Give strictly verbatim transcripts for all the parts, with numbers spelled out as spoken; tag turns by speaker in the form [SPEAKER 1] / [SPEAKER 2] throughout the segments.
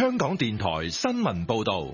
[SPEAKER 1] 香港電台新聞報道。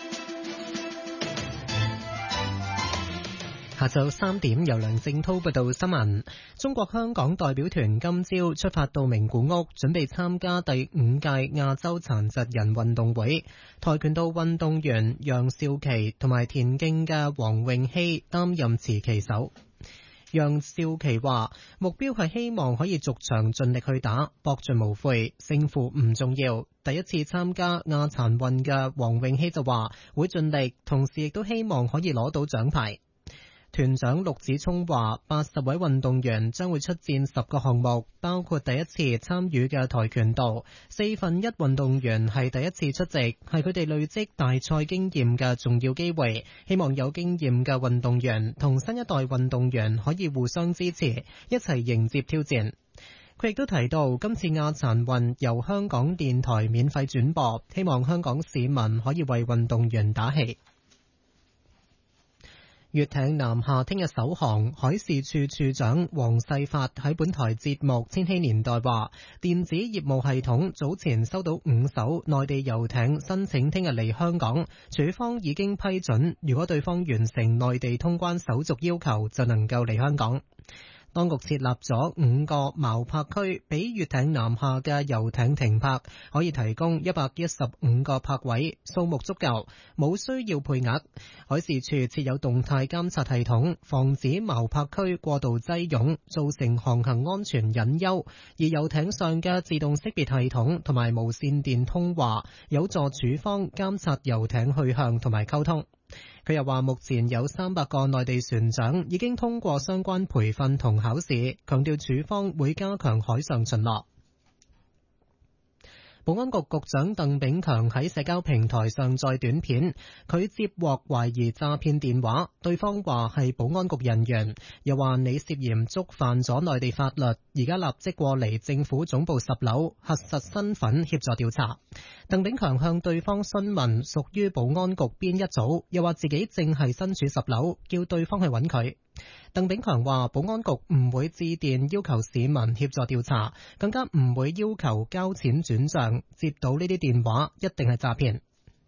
[SPEAKER 2] 下晝三點，由梁正濤報道新聞。中國香港代表團今朝出發到名古屋，準備參加第五屆亞洲殘疾人運動會。跆拳道運動員楊少琪同埋田徑嘅黃永熙擔任持旗手。楊少琪話：目標係希望可以逐場盡力去打，搏盡無悔，勝負唔重要。第一次參加亞殘運嘅黃永熙就話會盡力，同時亦都希望可以攞到獎牌。團長陸子聰話：八十位運動員將會出戰十個項目，包括第一次參與嘅跆拳道。四分一運動員係第一次出席，係佢哋累積大賽經驗嘅重要機會。希望有經驗嘅運動員同新一代運動員可以互相支持，一齊迎接挑戰。佢亦都提到，今次亞殘運由香港電台免費轉播，希望香港市民可以為運動員打氣。粵艇南下聽日首航，海事處處長黃世發喺本台節目《千禧年代》話，電子業務系統早前收到五艘內地遊艇申請聽日嚟香港，處方已經批准，如果對方完成內地通關手續要求，就能夠嚟香港。當局設立咗五個錨泊區，俾粵艇南下嘅遊艇停泊，可以提供一百一十五個泊位，數目足夠，冇需要配額。海事處設有動態監察系統，防止錨泊區過度擠擁，造成航行安全隱憂。而遊艇上嘅自動識別系統同埋無線電通話，有助處方監察遊艇去向同埋溝通。佢又話，目前有三百個內地船長已經通過相關培訓同考試，強調處方會加強海上巡邏。保安局局長鄧炳強喺社交平台上載短片，佢接獲懷疑詐騙電話，對方話係保安局人員，又話你涉嫌觸犯咗內地法律，而家立即過嚟政府總部十樓核實身份協助調查。鄧炳強向對方詢問屬於保安局邊一組，又話自己正係身處十樓，叫對方去揾佢。鄧炳強話保安局唔會致電要求市民協助調查，更加唔會要求交錢轉賬，接到呢啲電話一定係詐騙。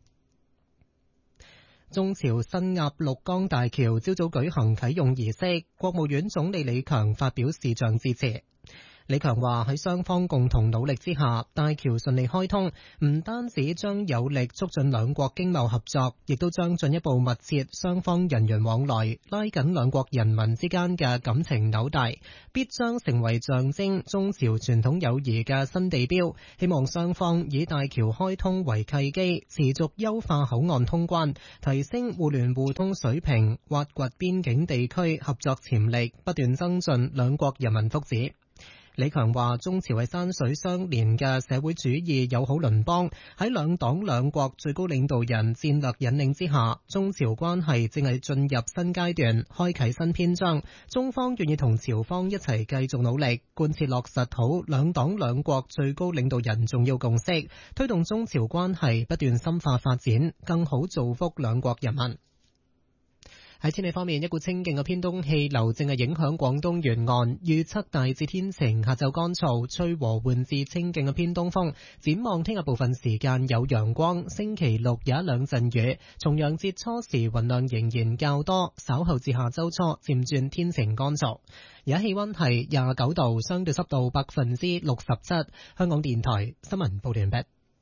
[SPEAKER 2] 中朝新鴨綠江大橋朝早舉行啟用儀式，國務院總理李強發表視像致辭。李強話喺雙方共同努力之下，大橋順利開通，唔單止將有力促進兩國經貿合作，亦都將進一步密切雙方人員往來，拉緊兩國人民之間嘅感情紐帶，必將成為象徵中朝傳統友誼嘅新地標。希望雙方以大橋開通為契機，持續優化口岸通關，提升互聯互通水平，挖掘邊境地區合作潛力，不斷增進兩國人民福祉。李強話，中朝係山水相連嘅社會主義友好鄰邦，喺兩黨兩國最高領導人戰略引領之下，中朝關係正係進入新階段，開啟新篇章。中方願意同朝方一齊繼續努力，貫徹落實好兩黨兩國最高領導人重要共識，推動中朝關係不斷深化發展，更好造福兩國人民。喺天氣方面，一股清勁嘅偏東氣流正係影響廣東沿岸，預測大致天晴，下晝乾燥，吹和緩至清勁嘅偏東風。展望聽日部分時間有陽光，星期六有一兩陣雨。重陽節初時雲量仍然較多，稍後至下周初漸轉天晴乾燥。而家氣溫係廿九度，相對濕度百分之六十七。香港電台新聞報道完畢。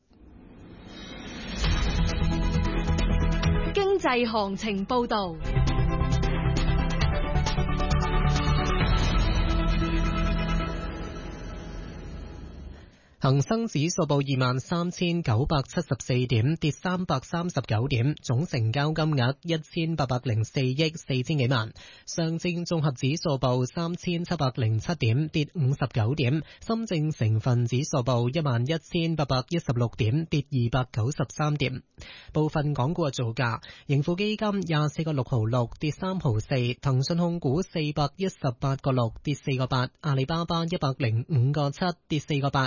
[SPEAKER 3] 經濟行情報道。
[SPEAKER 2] 恒生指數報二萬三千九百七十四點，跌三百三十九點，總成交金額一千八百零四億四千幾萬。上證綜合指數報三千七百零七點，跌五十九點。深證成分指數報一萬一千八百一十六點，跌二百九十三點。部分港股嘅造價：盈富基金廿四個六毫六，跌三毫四；騰訊控股四百一十八個六，跌四個八；阿里巴巴一百零五個七，跌四個八；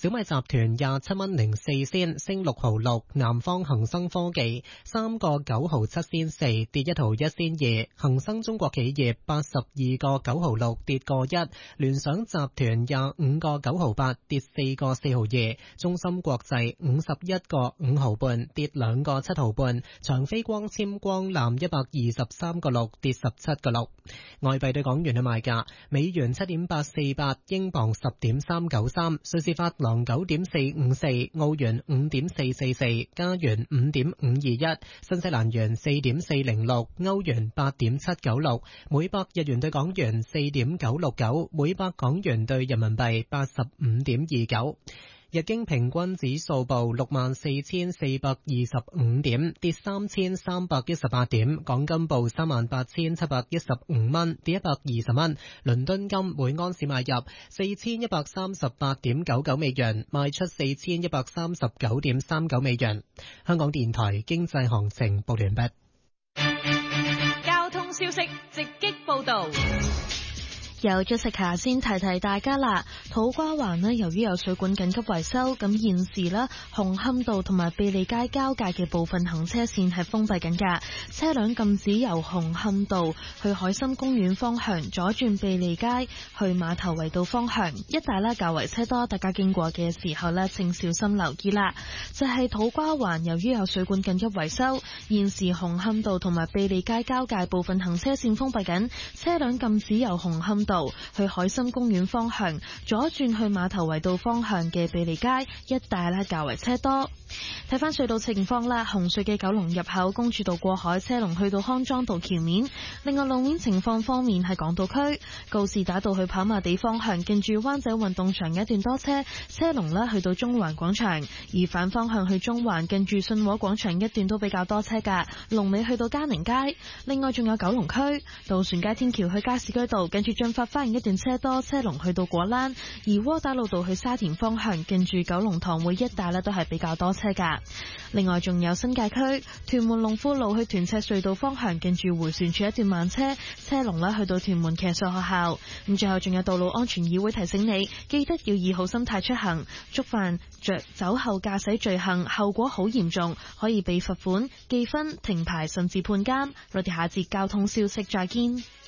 [SPEAKER 2] 小米集團廿七蚊零四仙升六毫六，南方恒生科技三個九毫七仙四跌一毫一仙二，恒生中國企業八十二個九毫六跌個一，聯想集團廿五個九毫八跌四個四毫二，中芯國際五十一個五毫半跌兩個七毫半，長飛光纖光纜一百二十三個六跌十七個六。外幣對港元嘅賣價：美元七點八四八，英鎊十點三九三，瑞士法郎九點四五四，澳元五點四四四，加元五點五二一，新西蘭元四點四零六，歐元八點七九六，每百日元對港元四點九六九，每百港元對人民幣八十五點二九。日經平均指數報六萬四千四百二十五點，跌三千三百一十八點。港金報三萬八千七百一十五蚊，跌一百二十蚊。倫敦金每安士買入四千一百三十八點九九美元，賣出四千一百三十九點三九美元。香港電台經濟行情報完畢。
[SPEAKER 3] 交通消息直擊報道。
[SPEAKER 4] 有 Jessica 先提提大家啦，土瓜灣呢由於有水管緊急維修，咁現時呢紅磡道同埋庇利街交界嘅部分行車線係封閉緊㗎，車輛禁止由紅磡道去海心公園方向左轉庇利街去馬頭圍道方向，一帶呢較為車多，大家經過嘅時候呢請小心留意啦。就係、是、土瓜灣由於有水管緊急維修，現時紅磡道同埋庇利街交界部分行車線封閉緊，車輛禁止由紅磡道去海心公園方向左轉去馬頭圍道方向嘅庇利街一帶咧較為車多。睇翻隧道情況啦，紅隧嘅九龍入口公主道過海車龍去到康莊道橋面。另外路面情況方面，係港島區告士打道去跑馬地方向近住灣仔運動場嘅一段多車，車龍咧去到中環廣場；而反方向去中環近住信和廣場一段都比較多車噶，龍尾去到嘉寧街。另外仲有九龍區渡船街天橋去加士居道近住進發花園一段車多，車龍去到果欄；而窩打老道去沙田方向近住九龍塘會一帶咧都係比較多車噶。另外仲有新界區屯門龍富路去屯赤隧道方向近住回旋處一段慢車，車龍咧去到屯門騎術學校。咁最後仲有道路安全議會提醒你，記得要以好心態出行，觸犯着酒後駕駛罪行，後果好嚴重，可以被罰款、記分、停牌甚至判監。我哋下節交通消息再見。